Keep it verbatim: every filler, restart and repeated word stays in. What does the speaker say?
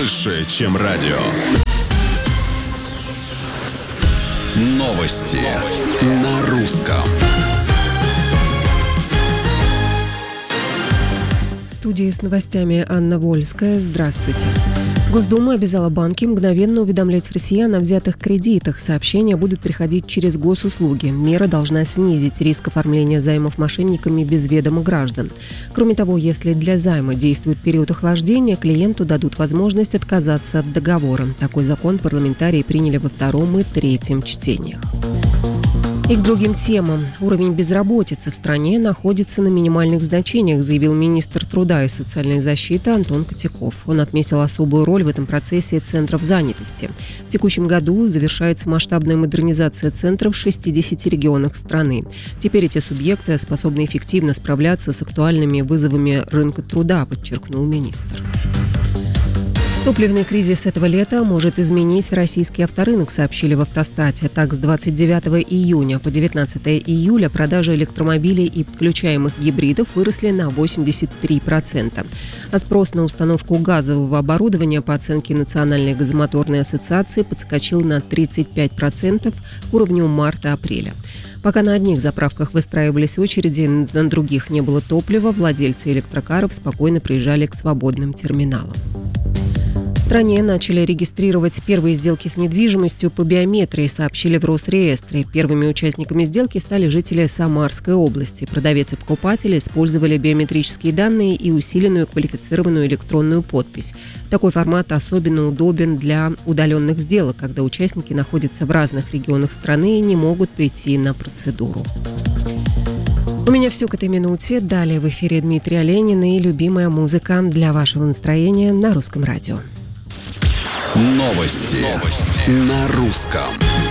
больше, чем радио. Новости, Новости. на русском. В студии с новостями Анна Вольская. Здравствуйте. Госдума обязала банки мгновенно уведомлять россиян о взятых кредитах. Сообщения будут приходить через госуслуги. Мера должна снизить риск оформления займов мошенниками без ведома граждан. Кроме того, если для займа действует период охлаждения, клиенту дадут возможность отказаться от договора. Такой закон парламентарии приняли во втором и третьем чтениях. И к другим темам. Уровень безработицы в стране находится на минимальных значениях, заявил министр труда и социальной защиты Антон Котяков. Он отметил особую роль в этом процессе центров занятости. В текущем году завершается масштабная модернизация центров в шестидесяти регионах страны. Теперь эти субъекты способны эффективно справляться с актуальными вызовами рынка труда, подчеркнул министр. Топливный кризис этого лета может изменить российский авторынок, сообщили в «Автостате». Так, с двадцать девятого июня по девятнадцатое июля продажи электромобилей и подключаемых гибридов выросли на восемьдесят три процента. А спрос на установку газового оборудования, по оценке Национальной газомоторной ассоциации, подскочил на тридцать пять процентов к уровню марта-апреля. Пока на одних заправках выстраивались очереди, на других не было топлива, владельцы электрокаров спокойно приезжали к свободным терминалам. В стране начали регистрировать первые сделки с недвижимостью по биометрии, сообщили в Росреестре. Первыми участниками сделки стали жители Самарской области. Продавец и покупатель использовали биометрические данные и усиленную квалифицированную электронную подпись. Такой формат особенно удобен для удаленных сделок, когда участники находятся в разных регионах страны и не могут прийти на процедуру. У меня все к этой минуте. Далее в эфире Дмитрий Оленин и любимая музыка для вашего настроения на Русском радио. Новости, Новости. на русском.